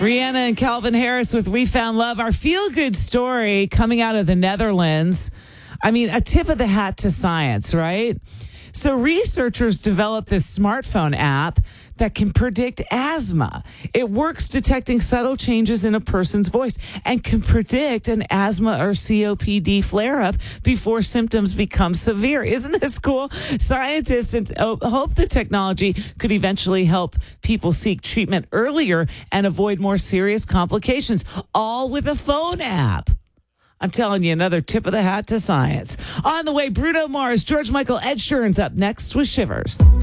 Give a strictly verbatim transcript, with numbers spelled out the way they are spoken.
Rihanna and Calvin Harris with We Found Love. Our feel-good story coming out of the Netherlands. I mean, a tip of the hat to science, right? So researchers developed this smartphone app that can predict asthma. It works detecting subtle changes in a person's voice and can predict an asthma or C O P D flare-up before symptoms become severe. Isn't this cool? Scientists hope the technology could eventually help people seek treatment earlier and avoid more serious complications, all with a phone app. I'm telling you, another tip of the hat to science. On the way, Bruno Mars, George Michael, Ed Sheeran's up next with Shivers.